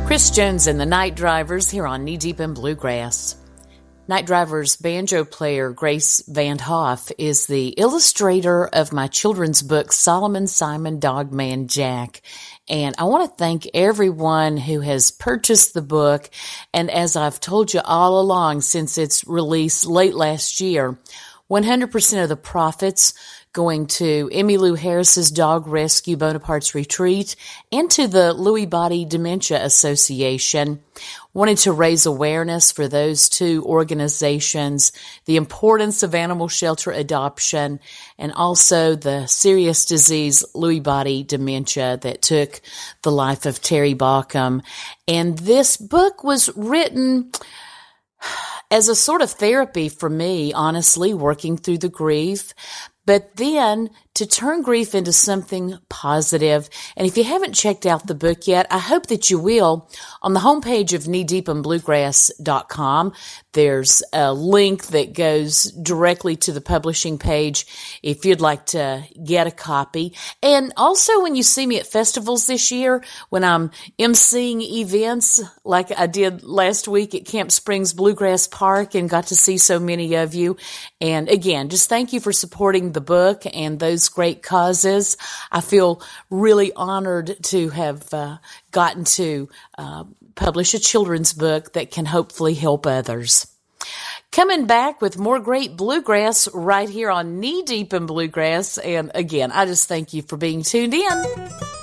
Chris Jones and the Night Drivers here on Knee Deep in Bluegrass. Night Drivers banjo player Grace Van Hoff is the illustrator of my children's book, Solomon Simon Dogman Jack. And I want to thank everyone who has purchased the book. And as I've told you all along since its release late last year, 100% of the profits going to Emmylou Harris's Dog Rescue Bonaparte's Retreat and to the Lewy Body Dementia Association. Wanted to raise awareness for those two organizations, the importance of animal shelter adoption, and also the serious disease Lewy body dementia that took the life of Terry Baucom. And this book was written as a sort of therapy for me, honestly, working through the grief, but then to turn grief into something positive. And if you haven't checked out the book yet, I hope that you will. On the homepage of kneedeepinbluegrass.com, there's a link that goes directly to the publishing page if you'd like to get a copy. And also when you see me at festivals this year, when I'm emceeing events like I did last week at Camp Springs Bluegrass Park and got to see so many of you. And again, just thank you for supporting the book and those great causes. I feel really honored to have gotten to publish a children's book that can hopefully help others. Coming back with more great bluegrass right here on Knee Deep in Bluegrass. And again, I just thank you for being tuned in.